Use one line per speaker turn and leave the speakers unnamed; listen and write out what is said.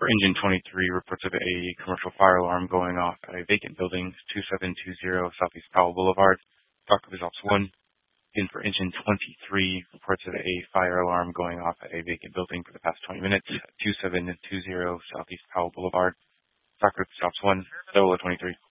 For engine 23, reports of a commercial fire alarm going off at a vacant building, 2720 Southeast Powell Boulevard. Stock results 1. In for engine 23, reports of a fire alarm going off at a vacant building for the past 20 minutes, 2720 Southeast Powell Boulevard. Stock results 1. Solo 23.